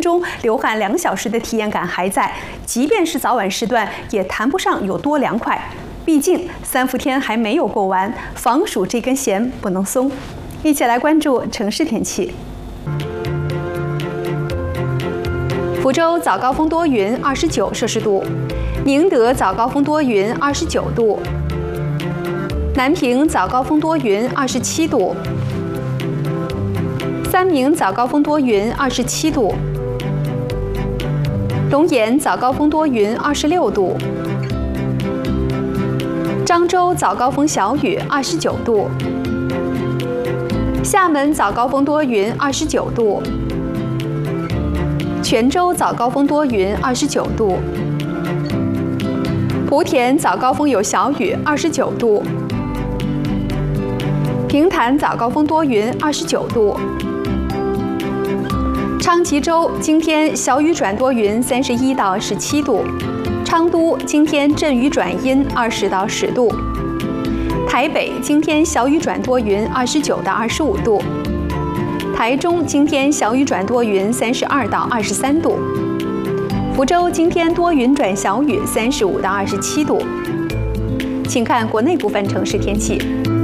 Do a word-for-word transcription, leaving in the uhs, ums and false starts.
钟流汗两小时的体验感还在，即便是早晚时段，也谈不上有多凉快。毕竟三伏天还没有过完，防暑这根弦不能松。一起来关注城市天气。福州早高峰多云，二十九摄氏度；宁德早高峰多云，二十九度；南平早高峰多云，二十七度；三明早高峰多云，二十七度；龙岩早高峰多云，二十六度；漳州早高峰小雨，二十九度；厦门早高峰多云，二十九度；泉州早高峰多云，二十九度；莆田早高峰有小雨，二十九度；平潭早高峰多云，二十九度；昌吉州今天小雨转多云，三十一到十七度；昌都今天阵雨转阴，二十到十度；台北今天小雨转多云，二十九到二十五度；台中今天小雨转多云，三十二到二十三度；福州今天多云转小雨，三十五到二十七度。请看国内部分城市天气。